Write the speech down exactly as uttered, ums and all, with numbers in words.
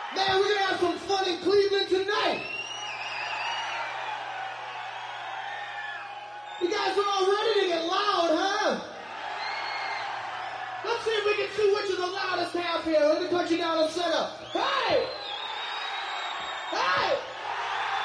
Man, we're gonna have some fun in Cleveland tonight. You guys are all ready to get loud, huh? Let's see if we can see which is the loudest half here. Let me put you down and set up. Hey! Hey!